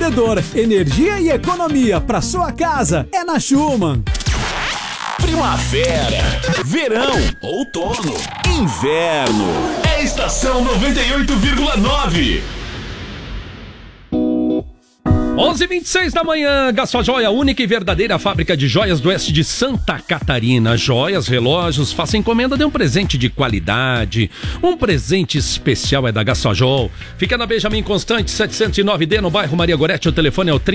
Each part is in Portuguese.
revendedor. Energia e economia para sua casa é na Schumann. Primavera, verão, outono, inverno. É Estação 98,9. 11h26 da manhã, Gassojoia, única e verdadeira fábrica de joias do oeste de Santa Catarina. Joias, relógios, faça encomenda de um presente de qualidade. Um presente especial é da Gassojol. Fica na Benjamin Constante, 709D, no bairro Maria Gorete. O telefone é o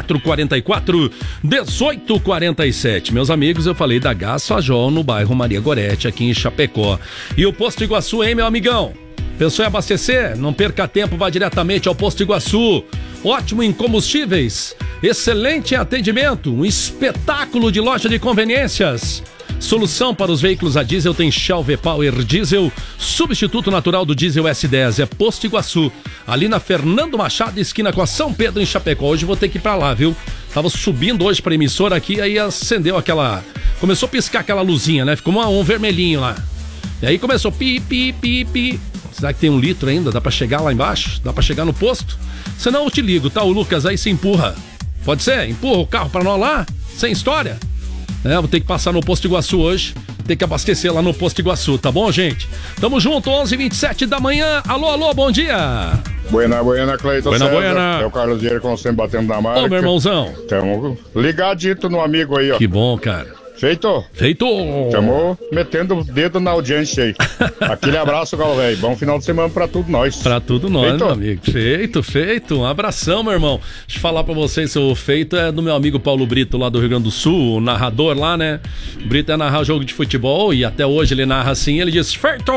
3444-1847. Meus amigos, eu falei da Gassojol no bairro Maria Gorete, aqui em Chapecó. E o Posto Iguaçu, hein, meu amigão? Pensou em abastecer? Não perca tempo, vá diretamente ao Posto Iguaçu. Ótimo em combustíveis, excelente em atendimento, um espetáculo de loja de conveniências. Solução para os veículos a diesel tem Shell V-Power Diesel, substituto natural do diesel S10, é Posto Iguaçu. Ali na Fernando Machado, esquina com a São Pedro, em Chapecó. Hoje vou ter que ir pra lá, viu? Tava subindo hoje pra emissora aqui, aí acendeu aquela... Começou a piscar aquela luzinha, né? Ficou um vermelhinho lá. E aí começou pi, pi, pi, pi. Será que tem 1 litro ainda? Dá pra chegar lá embaixo? Dá pra chegar no posto? Senão eu te ligo, tá? O Lucas aí se empurra. Pode ser? Empurra o carro pra nós lá? Sem história? Vou ter que passar no Posto Iguaçu hoje. Tem que abastecer lá no Posto Iguaçu, tá bom, gente? Tamo junto, 11h27 da manhã. Alô, alô, bom dia! Buena, Cleiton Buena, César. buena. É o Carlos Vieira, como sempre, batendo na marca. Ô, meu irmãozão. Tamo ligadito no amigo aí, ó. Que bom, cara. Feito? Feito! Tamo metendo o dedo na audiência aí. Aquele abraço, Galo velho. Bom final de semana pra tudo nós. Pra tudo nós, feito? Meu amigo. Feito. Um abração, meu irmão. Deixa eu falar pra vocês, o feito é do meu amigo Paulo Brito, lá do Rio Grande do Sul, o narrador lá, né? O Brito é narrar jogo de futebol e até hoje ele narra assim, ele diz, feito!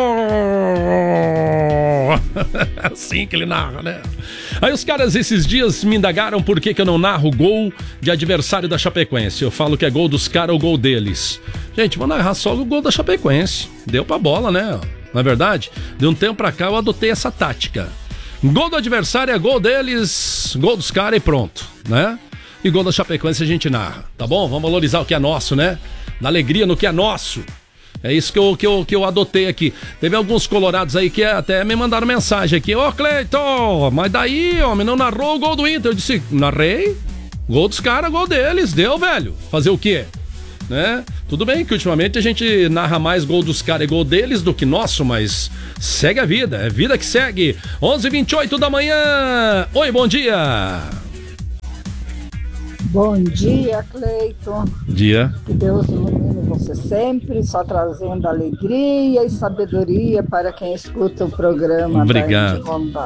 Assim que ele narra, né? Aí os caras esses dias me indagaram por que eu não narro gol de adversário da Chapecoense. Eu falo que é gol dos caras ou gol deles. Gente, vou narrar só o gol da Chapecoense. Deu pra bola, né? Na verdade, de um tempo pra cá eu adotei essa tática. Gol do adversário é gol deles, gol dos caras e pronto, né? E gol da Chapecoense a gente narra, tá bom? Vamos valorizar o que é nosso, né? Dar alegria no que é nosso. É isso que eu adotei aqui. Teve alguns colorados aí que até me mandaram mensagem aqui. Ô, Cleiton, mas daí, homem, não narrou o gol do Inter. Eu disse, narrei. Gol dos caras, gol deles. Deu, velho. Fazer o quê? Né? Tudo bem que ultimamente a gente narra mais gol dos caras e gol deles do que nosso, mas segue a vida. É vida que segue. 11h28 da manhã. Oi, bom dia. Bom dia, Cleiton. Dia. Que Deus ilumine você sempre, só trazendo alegria e sabedoria para quem escuta o programa. Obrigado.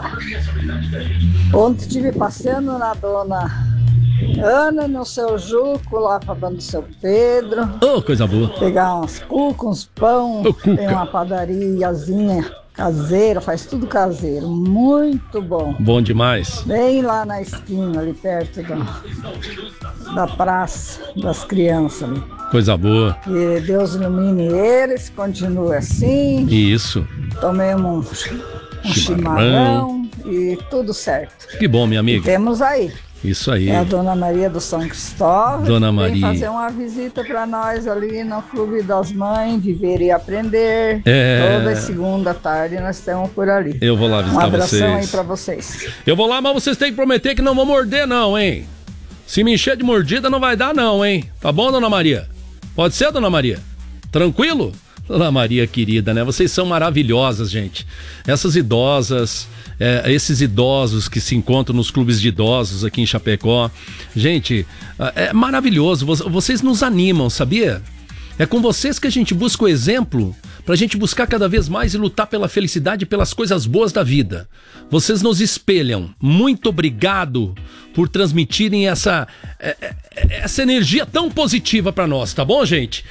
Ontem estive passeando na dona Ana, no seu Juco, lá para banda do seu Pedro. Oh, coisa boa. Pegar uns cucos, uns pão, tem uma padariazinha caseira, faz tudo caseiro, muito bom. Bom demais. Bem lá na esquina, ali perto da praça das crianças ali. Coisa boa. Que Deus ilumine eles, continue assim. Isso. Tomemos um chimarrão e tudo certo. Que bom, minha amiga. E temos aí. Isso aí. É a Dona Maria do São Cristóvão. Dona Vem Maria. fazer uma visita para nós ali no Clube das Mães, Viver e Aprender. Toda segunda à tarde nós estamos por ali. Eu vou lá visitar vocês. Um abração aí para vocês. Eu vou lá, mas vocês têm que prometer que não vão morder não, hein? Se me encher de mordida não vai dar não, hein? Tá bom, Dona Maria? Pode ser, Dona Maria? Tranquilo? Dona Maria querida, né? Vocês são maravilhosas, gente. Essas idosas... esses idosos que se encontram nos clubes de idosos aqui em Chapecó. Gente, é maravilhoso. Vocês nos animam, sabia? É com vocês que a gente busca o exemplo pra gente buscar cada vez mais e lutar pela felicidade e pelas coisas boas da vida. Vocês nos espelham. Muito obrigado por transmitirem essa energia tão positiva pra nós, tá bom, gente?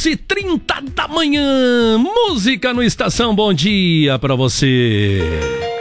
11h30 da manhã, música no Estação Bom Dia pra você.